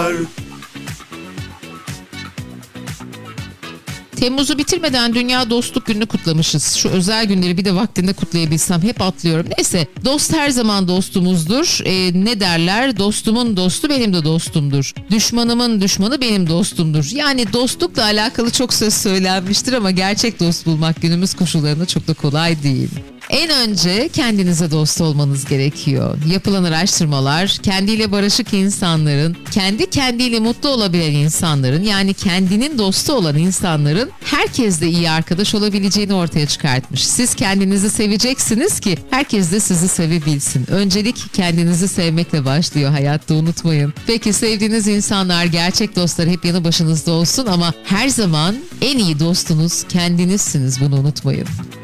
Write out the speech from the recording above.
Sabahlar. Temmuz'u bitirmeden Dünya Dostluk Günü'nü kutlamışız. Şu özel günleri bir de vaktinde kutlayabilsem, hep atlıyorum. Neyse, dost her zaman dostumuzdur. Ne derler? Dostumun dostu benim de dostumdur. Düşmanımın düşmanı benim dostumdur. Yani dostlukla alakalı çok söz söylenmiştir ama gerçek dost bulmak günümüz koşullarında çok da kolay değil. En önce kendinize dost olmanız gerekiyor. Yapılan araştırmalar kendiyle barışık insanların, kendi kendiyle mutlu olabilen insanların, yani kendinin dostu olan insanların herkesle iyi arkadaş olabileceğini ortaya çıkartmış. Siz kendinizi seveceksiniz ki herkes de sizi sevebilsin. Öncelik kendinizi sevmekle başlıyor hayatta, unutmayın. Peki sevdiğiniz insanlar, gerçek dostlar hep yanı başınızda olsun ama her zaman en iyi dostunuz kendinizsiniz, bunu unutmayın.